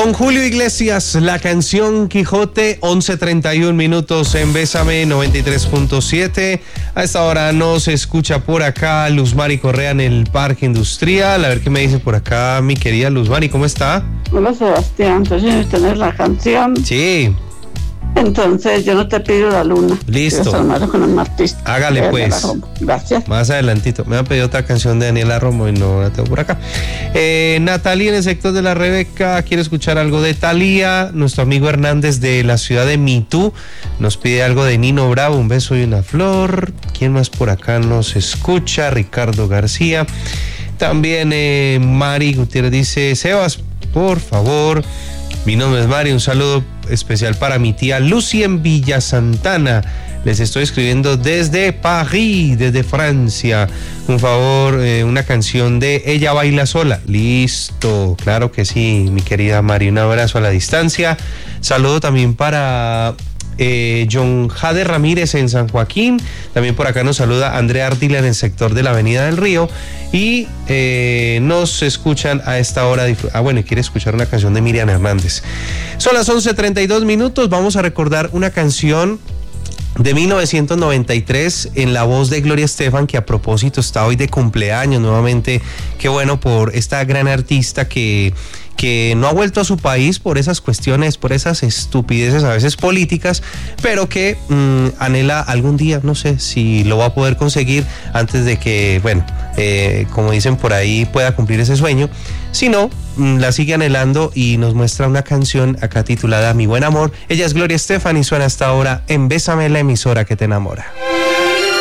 Don Julio Iglesias, la canción Quijote, 11:31 minutos en Bésame 93.7. A esta hora nos escucha por acá Luz Mari Correa en el Parque Industrial. A ver qué me dice por acá mi querida Luz Mari, ¿cómo está? Hola Sebastián, entonces tenés la canción. Sí. Entonces yo no te pido la luna. Listo. Con un artista. Hágale pues. Gracias. Más adelantito. Me han pedido otra canción de Daniela Romo y no la tengo por acá. Natalia en el sector de la Rebeca quiere escuchar algo de Thalía. Nuestro amigo Hernández de la ciudad de Mitú nos pide algo de Nino Bravo, un beso y una flor. ¿Quién más por acá nos escucha? Ricardo García. También Mari Gutiérrez dice: Sebas, por favor. Mi nombre es Mari, un saludo especial para mi tía Lucy en Villa Santana. Les estoy escribiendo desde París, desde Francia. Un favor, una canción de Ella Baila Sola. Listo, claro que sí, mi querida Mari. Un abrazo a la distancia. Saludo también para John Jade Ramírez en San Joaquín. También por acá nos saluda Andrea Ardila en el sector de la Avenida del Río. Y nos escuchan a esta hora. Bueno, quiere escuchar una canción de Miriam Hernández. Son las 11:32 minutos. Vamos a recordar una canción de 1993 en la voz de Gloria Estefan, que a propósito está hoy de cumpleaños nuevamente. Qué bueno por esta gran artista que no ha vuelto a su país por esas cuestiones, por esas estupideces a veces políticas, pero que anhela algún día, no sé si lo va a poder conseguir antes de que, bueno, como dicen por ahí, pueda cumplir ese sueño. Si no, la sigue anhelando y nos muestra una canción acá titulada Mi Buen Amor. Ella es Gloria Estefan y suena hasta ahora en Bésame, la emisora que te enamora.